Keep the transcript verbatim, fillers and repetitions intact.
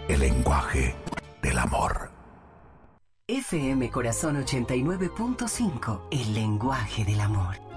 el lenguaje del amor. F M Corazón ochenta y nueve punto cinco, el lenguaje del amor.